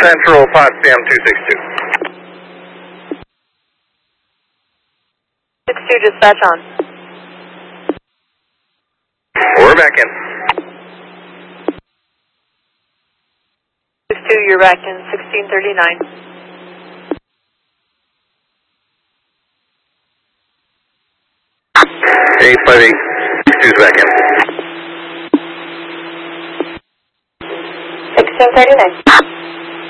Central, Potsdam 262. 62 dispatch on. We're back in. 62, you're back in 1639. Eight 62's back in. 1639.